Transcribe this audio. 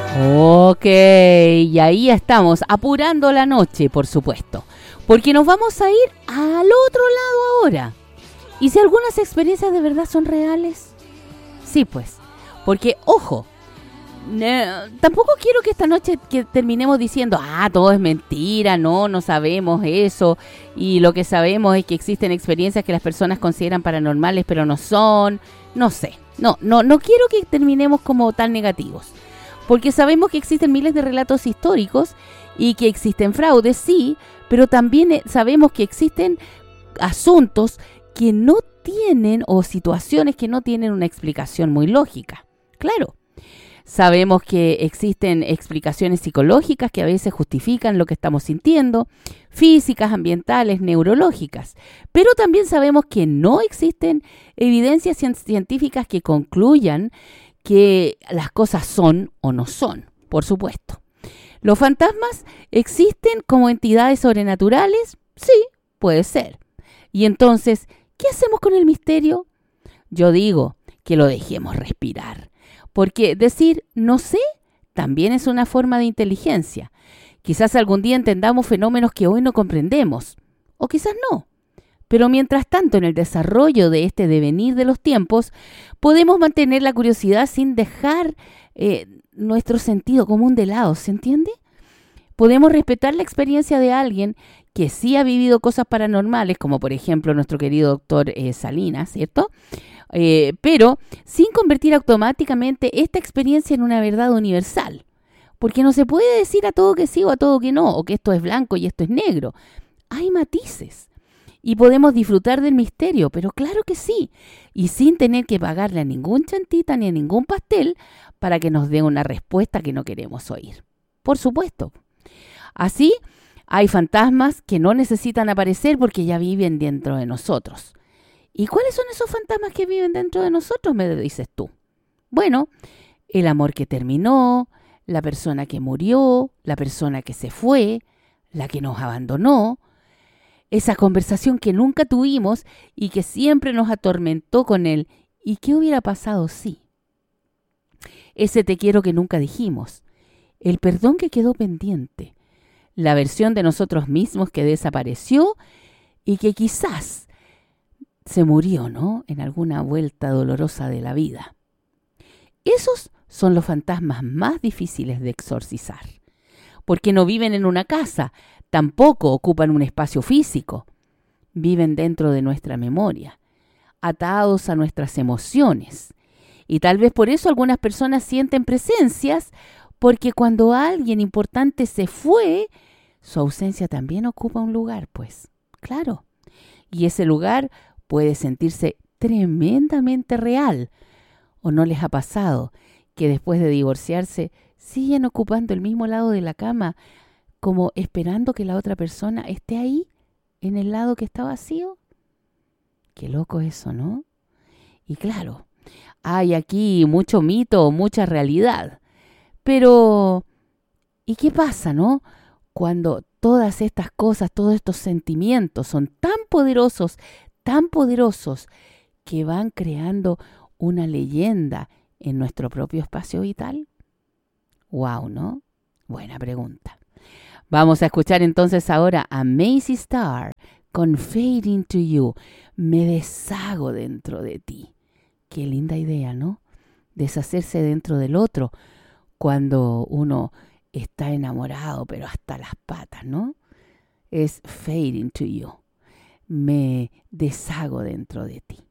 Ok, y ahí estamos, apurando la noche, por supuesto, porque nos vamos a ir al otro lado ahora. ¿Y si algunas experiencias de verdad son reales? Sí, pues, porque, ojo, tampoco quiero que esta noche que terminemos diciendo, todo es mentira, no sabemos eso, y lo que sabemos es que existen experiencias que las personas consideran paranormales, pero no son, no sé, no quiero que terminemos como tan negativos. Porque sabemos que existen miles de relatos históricos y que existen fraudes, sí, pero también sabemos que existen asuntos que no tienen o situaciones que no tienen una explicación muy lógica. Claro, sabemos que existen explicaciones psicológicas que a veces justifican lo que estamos sintiendo, físicas, ambientales, neurológicas, pero también sabemos que no existen evidencias científicas que concluyan que las cosas son o no son, por supuesto. ¿Los fantasmas existen como entidades sobrenaturales? Sí, puede ser. Y entonces, ¿qué hacemos con el misterio? Yo digo que lo dejemos respirar, porque decir no sé también es una forma de inteligencia. Quizás algún día entendamos fenómenos que hoy no comprendemos, o quizás no. Pero mientras tanto, en el desarrollo de este devenir de los tiempos, podemos mantener la curiosidad sin dejar nuestro sentido común de lado, ¿se entiende? Podemos respetar la experiencia de alguien que sí ha vivido cosas paranormales, como por ejemplo nuestro querido doctor Salinas, ¿cierto? Pero sin convertir automáticamente esta experiencia en una verdad universal. Porque no se puede decir a todo que sí o a todo que no, o que esto es blanco y esto es negro. Hay matices. Y podemos disfrutar del misterio, pero claro que sí, y sin tener que pagarle a ningún chantita ni a ningún pastel para que nos dé una respuesta que no queremos oír. Por supuesto. Así, hay fantasmas que no necesitan aparecer porque ya viven dentro de nosotros. ¿Y cuáles son esos fantasmas que viven dentro de nosotros, me dices tú? Bueno, el amor que terminó, la persona que murió, la persona que se fue, la que nos abandonó, esa conversación que nunca tuvimos y que siempre nos atormentó con el ¿y qué hubiera pasado si? Ese te quiero que nunca dijimos, el perdón que quedó pendiente, la versión de nosotros mismos que desapareció y que quizás se murió, ¿no? En alguna vuelta dolorosa de la vida. Esos son los fantasmas más difíciles de exorcizar, porque no viven en una casa, tampoco ocupan un espacio físico. Viven dentro de nuestra memoria, atados a nuestras emociones. Y tal vez por eso algunas personas sienten presencias, porque cuando alguien importante se fue, su ausencia también ocupa un lugar, pues. Claro. Y ese lugar puede sentirse tremendamente real. ¿O no les ha pasado que después de divorciarse siguen ocupando el mismo lado de la cama, como esperando que la otra persona esté ahí, en el lado que está vacío? Qué loco eso, ¿no? Y claro, hay aquí mucho mito, mucha realidad. Pero, ¿y qué pasa, no? Cuando todas estas cosas, todos estos sentimientos son tan poderosos, que van creando una leyenda en nuestro propio espacio vital. Wow, ¿no? Buena pregunta. Vamos a escuchar entonces ahora a Macy Star con Fade Into You. Me deshago dentro de ti. Qué linda idea, ¿no? Deshacerse dentro del otro cuando uno está enamorado, pero hasta las patas, ¿no? Es Fade Into You. Me deshago dentro de ti.